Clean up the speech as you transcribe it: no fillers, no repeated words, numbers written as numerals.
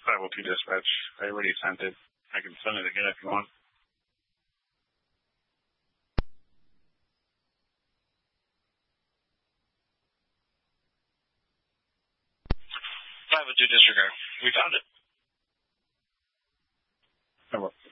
502 dispatch. I already sent it. I can send it again if you want. 502 disregard. We found it.